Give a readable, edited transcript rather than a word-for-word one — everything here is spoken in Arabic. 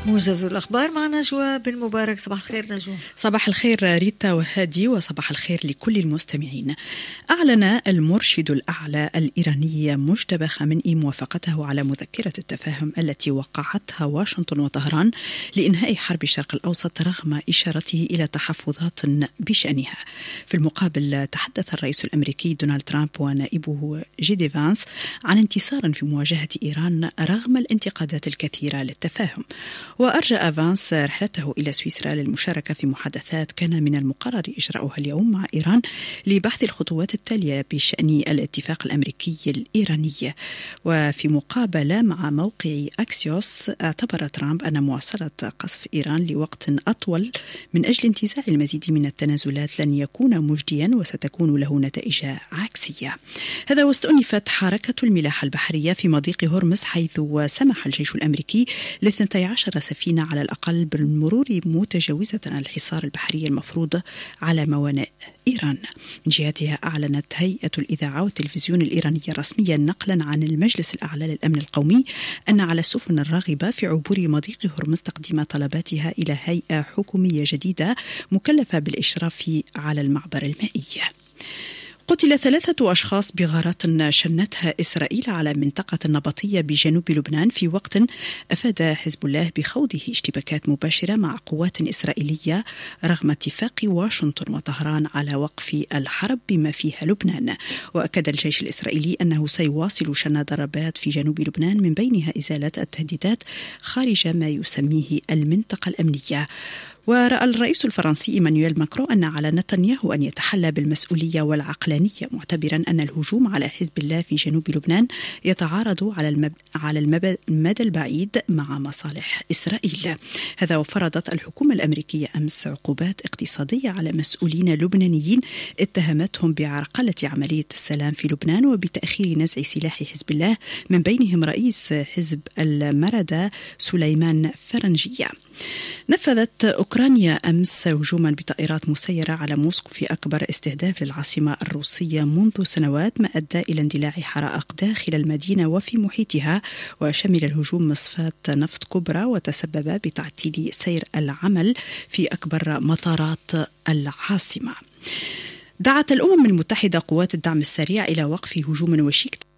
موجز الأخبار مع نجوى بن مبارك. صباح الخير نجوى. صباح الخير ريتا وهادي، وصباح الخير لكل المستمعين. أعلن المرشد الأعلى الإيراني مجتبى خامنئي موافقته على مذكرة التفاهم التي وقعتها واشنطن وطهران لإنهاء حرب الشرق الأوسط رغم إشارته إلى تحفظات بشأنها. في المقابل تحدث الرئيس الأمريكي دونالد ترامب ونائبه جيدي فانس عن انتصار في مواجهة إيران رغم الانتقادات الكثيرة للتفاهم. وأرجى فانس رحلته إلى سويسرا للمشاركة في محادثات كان من المقرر إجراؤها اليوم مع إيران لبحث الخطوات التالية بشأن الاتفاق الأمريكي الإيراني. وفي مقابلة مع موقع أكسيوس، اعتبر ترامب أن مواصلة قصف إيران لوقت أطول من أجل انتزاع المزيد من التنازلات لن يكون مجديا وستكون له نتائج عكسية. هذا واستؤنفت حركة الملاحة البحرية في مضيق هرمز، حيث سمح الجيش الأمريكي ل12 سفينة على الأقل بالمرور متجاوزة الحصار البحري المفروض على موانئ إيران. من جهتها أعلنت هيئة الإذاعة والتلفزيون الإيرانية رسميا نقلا عن المجلس الأعلى للأمن القومي أن على السفن الراغبة في عبور مضيق هرمز تقديم طلباتها إلى هيئة حكومية جديدة مكلفة بالإشراف على المعبر المائي. قتل 3 أشخاص بغارات شنتها إسرائيل على منطقة النبطية بجنوب لبنان، في وقت أفاد حزب الله بخوضه اشتباكات مباشرة مع قوات إسرائيلية رغم اتفاق واشنطن وطهران على وقف الحرب بما فيها لبنان. وأكد الجيش الإسرائيلي أنه سيواصل شن ضربات في جنوب لبنان من بينها إزالة التهديدات خارج ما يسميه المنطقة الأمنية. ورأى الرئيس الفرنسي إيمانويل ماكرون أن على نتنياهو أن يتحلى بالمسؤولية والعقلانية، معتبرا أن الهجوم على حزب الله في جنوب لبنان يتعارض على المدى البعيد مع مصالح إسرائيل. هذا وفرضت الحكومة الأمريكية أمس عقوبات اقتصادية على مسؤولين لبنانيين اتهمتهم بعرقلة عملية السلام في لبنان وبتأخير نزع سلاح حزب الله، من بينهم رئيس حزب المردة سليمان فرنجية. نفذت أوكرانيا أمس هجوما بطائرات مسيرة على موسكو في أكبر استهداف للعاصمة الروسية منذ سنوات، ما أدى إلى اندلاع حرائق داخل المدينة وفي محيطها، وشمل الهجوم مصفاة نفط كبرى وتسبب بتعطيل سير العمل في أكبر مطارات العاصمة. دعت الأمم المتحدة قوات الدعم السريع إلى وقف هجوم وشيك